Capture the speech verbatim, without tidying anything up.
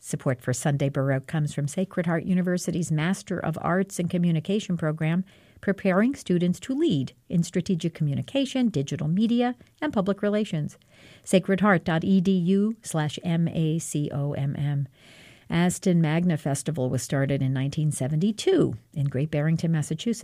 Support for Sunday Baroque comes from Sacred Heart University's Master of Arts in Communication program, preparing students to lead in strategic communication, digital media, and public relations. sacredheart.edu slash M-A-C-O-M-M. Aston Magna Festival was started in nineteen seventy-two in Great Barrington, Massachusetts.